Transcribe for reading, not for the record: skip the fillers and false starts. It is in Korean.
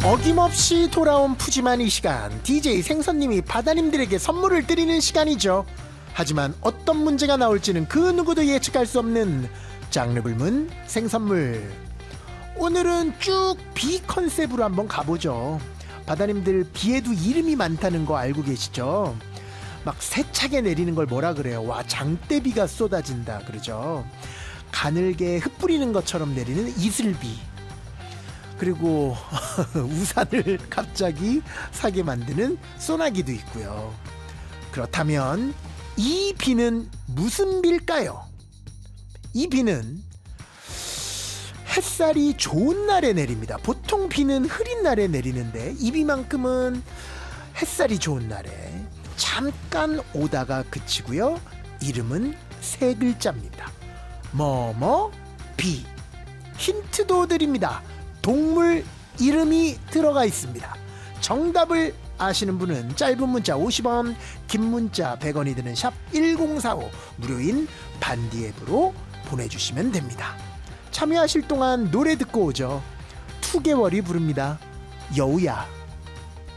어김없이 돌아온 푸짐한 이 시간, DJ 생선님이 바다님들에게 선물을 드리는 시간이죠. 하지만 어떤 문제가 나올지는 그 누구도 예측할 수 없는 장르불문 생선물. 오늘은 쭉 비 컨셉으로 한번 가보죠. 바다님들 비에도 이름이 많다는 거 알고 계시죠? 막 세차게 내리는 걸 뭐라 그래요? 와, 장대비가 쏟아진다 그러죠. 가늘게 흩뿌리는 것처럼 내리는 이슬비. 그리고 우산을 갑자기 사게 만드는 소나기도 있고요. 그렇다면 이 비는 무슨 비일까요? 이 비는 햇살이 좋은 날에 내립니다. 보통 비는 흐린 날에 내리는데 이 비만큼은 햇살이 좋은 날에 잠깐 오다가 그치고요. 이름은 세 글자입니다. 비. 힌트도 드립니다. 동물 이름이 들어가 있습니다. 정답을 아시는 분은 짧은 문자 50원, 긴 문자 100원이 드는 샵 1045 무료인 반디 앱으로 보내주시면 됩니다. 참여하실 동안 노래 듣고 오죠. 2개월이 부릅니다. 여우야.